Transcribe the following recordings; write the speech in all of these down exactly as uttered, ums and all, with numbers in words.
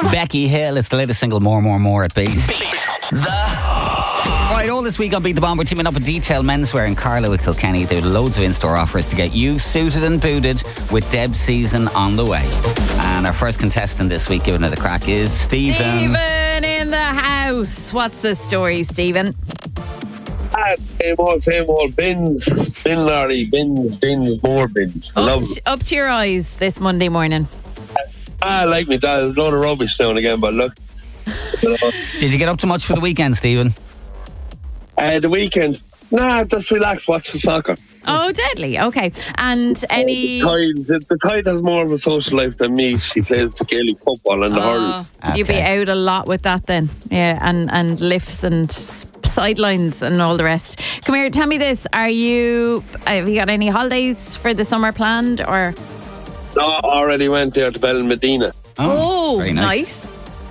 Becky Hill is the latest single, More, More, More at Beat. Beat the... Right, all this week on Beat the Bomb, we're teaming up with Detail Menswear in Carlow with Kilkenny. There are loads of in-store offers to get you suited and booted with Deb season on the way. And our first contestant this week, giving it a crack, is Stephen. Stephen in the house. What's the story, Stephen? Ah, same old, same old. Bins, bin lorry, bins, bins, more bins. Up, Love t- up to your eyes this Monday morning. Ah, like me, dad. There's a load of rubbish now and again, but look. Did you get up to much for the weekend, Stephen? Uh, the weekend, nah, just relax, watch the soccer. Oh, deadly. Okay. And any... The Tide, the, the Tide has more of a social life than me. She plays the Gaelic football and the hurling. Oh, you'd be out a lot with that then. Yeah, and, and lifts and sidelines and all the rest. Come here, tell me this. Are you... Have you got any holidays for the summer planned, or... No, already went there to Bell Medina. Oh, very nice. nice.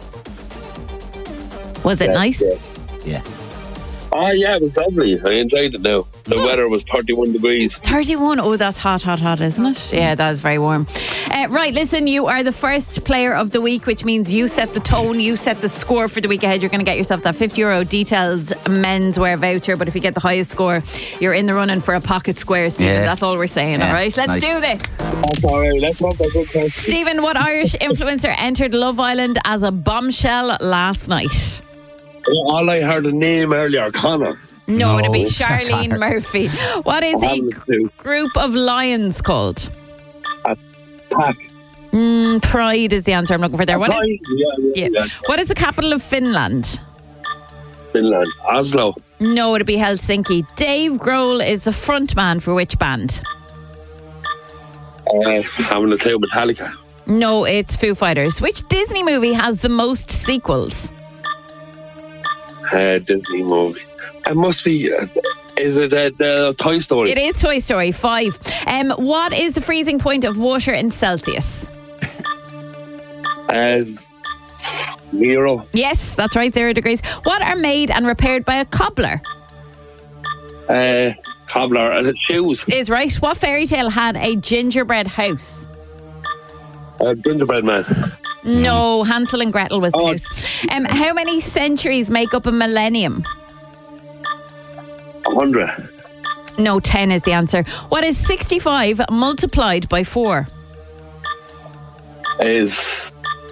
Was it Yeah, nice? yeah. Yeah. Oh, yeah, it was lovely. I enjoyed it now. The Oh. weather was thirty-one degrees. thirty-one. Oh, that's hot, hot, hot, isn't it? Yeah, that is very warm. Uh, right, listen, you are the first player of the week, which means you set the tone, you set the score for the week ahead. You're going to get yourself that fifty euro Details menswear voucher, but if you get the highest score, you're in the running for a pocket square, Stephen. Yeah. That's all we're saying, Yeah, all right? Let's nice. do this. That's all right. Let's hope that's good question. Stephen, what Irish influencer entered Love Island as a bombshell last night? All I heard the name earlier, Connor. No, No, it'd be it's not Charlene Connor. Murphy. What is I a haven't a clue. group of lions called? Pack. Mm, Pride is the answer I'm looking for there. What is, Right, yeah, yeah, yeah. yeah. What is the capital of Finland? Finland. Oslo. No, it'd be Helsinki. Dave Grohl is the front man for which band? Uh, having a clue, Metallica. No, it's Foo Fighters. Which Disney movie has the most sequels? Uh, Disney movie. It must be. Uh, is it uh, the Toy Story? It is Toy Story five. Um, what is the freezing point of water in Celsius? Uh, Zero. Yes, that's right, zero degrees. What are made and repaired by a cobbler? Uh, cobbler. Uh, shoes. Is right. What fairy tale had a gingerbread house? Uh, gingerbread man. No, Hansel and Gretel was the Oh. house. Um, how many centuries make up a millennium? A hundred. No, ten is the answer. What is sixty-five multiplied by four? Is.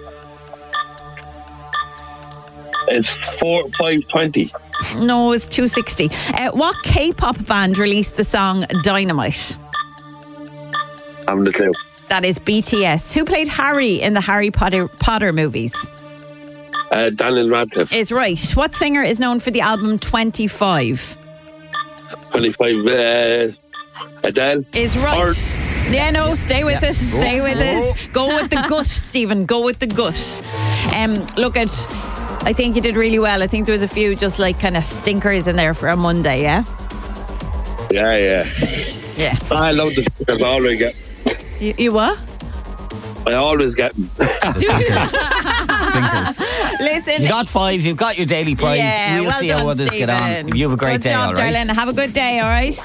It's four five twenty. No, it's two sixty. Uh, what K-pop band released the song Dynamite? Having a clue. That is B T S. Who played Harry in the Harry Potter, Potter movies? Uh, Daniel Radcliffe. Is right. What singer is known for the album twenty-five? Twenty-five. Uh, Adele. Is right. Or- yeah, no, stay with it. Stay with it. Go with the gut, Stephen. Go with the gut. Um, look at. I think you did really well. I think there was a few just like kind of stinkers in there for a Monday. Yeah. Yeah, yeah. Yeah. I love the stickers. I always get. You, you what? I always get them. Stinkers. Stinkers. Listen. You got five, you've got your daily prize. Yeah, we'll well see done, how others Stephen. get on. You have a great Good day, job, all right? darling. Have a good day, all right?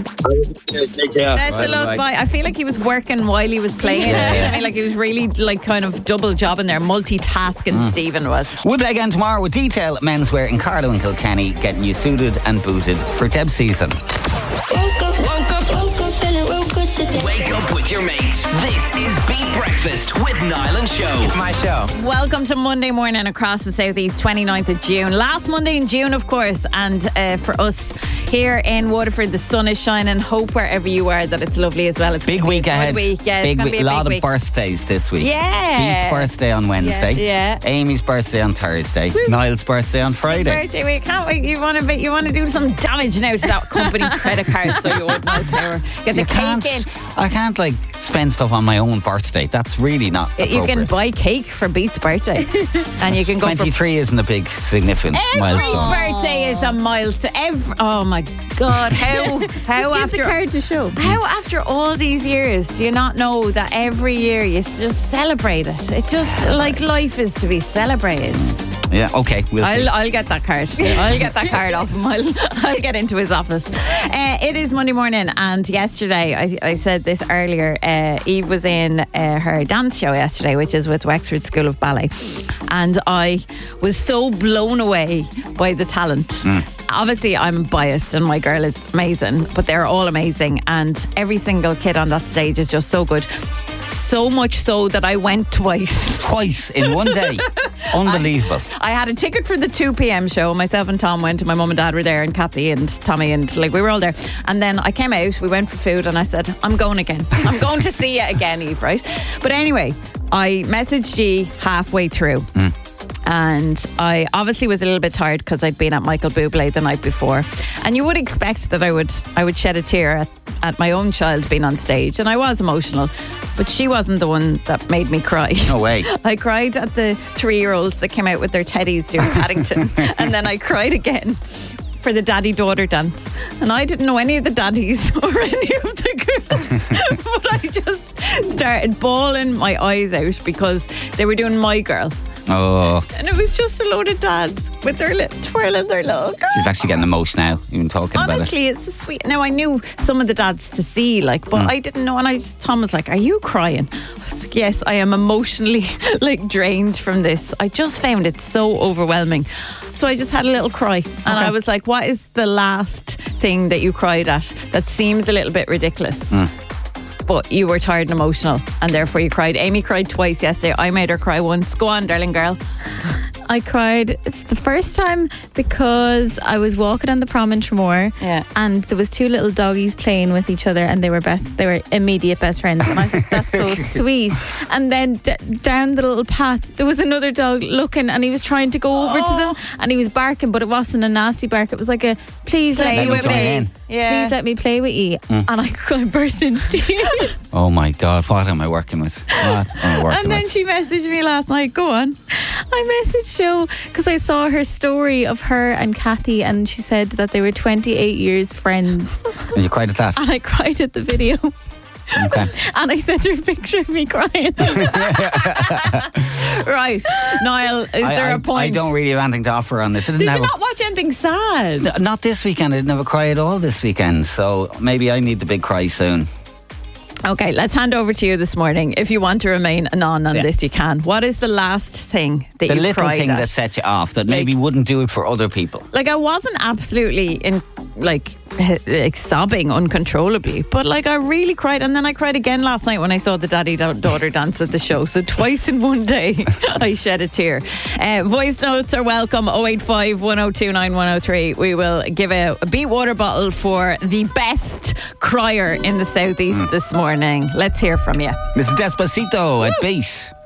Take care. Best Bye, of luck. bye. Bye. I feel like he was working while he was playing. Yeah, yeah. I mean, like he was really like kind of double jobbing there, multitasking. Mm. Stephen was. We'll play again tomorrow with Detail Menswear in Carlow and Kilkenny, getting you suited and booted for Deb season. Woke up, woke up, woke up, feeling real good today. Wake up with your mates. This is Beat Breakfast with Niall and Show. It's my show. Welcome to Monday morning across the southeast, twenty-ninth of June. Last Monday in June, of course. And uh, for us here in Waterford, the sun is shining. Hope wherever you are that it's lovely as well. It's Big gonna be a week good ahead. Week. Yeah, big it's going to week. be a lot big of week. birthdays this week. Yeah. Beat's birthday on Wednesday. Yeah. Amy's birthday on Thursday. Niall's birthday on Friday. Birthday week. Can't wait. You want to you want to do some damage now to that company credit card so you wouldn't have power. Get the You cake can't, in. I can't like spend stuff on my own birthday. That's really not You can appropriate. buy cake for Beat's birthday, and you can go for twenty-three isn't a big significant every milestone. birthday is a milestone. Every oh my god, how how Give after the card to show. how after all these years do you not know that every year you just celebrate it? It's just like life is to be celebrated. Yeah, okay, we'll see. I'll, I'll get that card. I'll get that card off him. I'll, I'll get into his office. Uh, it is Monday morning, and yesterday, I, I said this earlier, uh, Eve was in uh, her dance show yesterday, which is with Wexford School of Ballet. And I was so blown away by the talent. Mm. Obviously, I'm biased and my girl is amazing, but they're all amazing. And every single kid on that stage is just so good. So much so that I went twice. Twice in one day. Unbelievable. I, I had a ticket for the two p.m. show. Myself and Tom went, and my mum and dad were there, and Kathy and Tommy, and like we were all there. And then I came out, we went for food, and I said, I'm going again. I'm going to see you again, Eve, right? But anyway, I messaged G halfway through. Mm. And I obviously was a little bit tired because I'd been at Michael Bublé the night before. And you would expect that I would I would shed a tear at, at my own child being on stage. And I was emotional. But she wasn't the one that made me cry. No way. I cried at the three-year-olds that came out with their teddies doing Paddington. And then I cried again for the daddy-daughter dance. And I didn't know any of the daddies or any of the girls. But I just started bawling my eyes out because they were doing My Girl. Oh. And it was just a load of dads with their little twirling their little girl. She's actually getting emotional now, even talking Honestly, about it. Honestly, it's so sweet. Now, I knew some of the dads to see, like, but mm. I didn't know. And I just, Tom was like, are you crying? I was like, yes, I am emotionally like drained from this. I just found it so overwhelming. So I just had a little cry. And okay. I was like, what is the last thing that you cried at that seems a little bit ridiculous? Mm. But you were tired and emotional, and therefore you cried. Amy cried twice yesterday. I made her cry once. Go on, darling girl. I cried the first time because I was walking on the prom in Tramore, yeah. and there was two little doggies playing with each other, and they were best. They were immediate best friends. And I was like, "That's so sweet." And then d- down the little path, there was another dog looking, and he was trying to go over oh. to them, and he was barking, but it wasn't a nasty bark. It was like a please play let me with play. me. Yeah. Please let me play with you. Mm. And I, I burst into tears. Oh my God, what am I working with? What am I working And then with? she messaged me last night. Go on. I messaged Jo because I saw her story of her and Kathy, and she said that they were twenty-eight years friends. And you cried at that? And I cried at the video. Okay. And I sent her a picture of me crying. Right, Niall, is I, there I, a point? I don't really have anything to offer on this. I didn't Did have you a, not watch anything sad? N- not this weekend. I didn't have a cry at all this weekend. So maybe I need the big cry soon. Okay, let's hand over to you this morning. If you want to remain anon on yeah. this, you can. What is the last thing that the you little cried thing at? that set you off that Like- maybe wouldn't do it for other people? Like, I wasn't absolutely in, like, like sobbing uncontrollably, but like I really cried. And then I cried again last night when I saw the daddy-daughter dance at the show. So twice in one day I shed a tear. Uh, voice notes are welcome. oh eight five, one oh two, nine one oh three. We will give a, a beat water bottle for the best crier in the southeast mm. this morning. Let's hear from you. This is Despacito at Beat.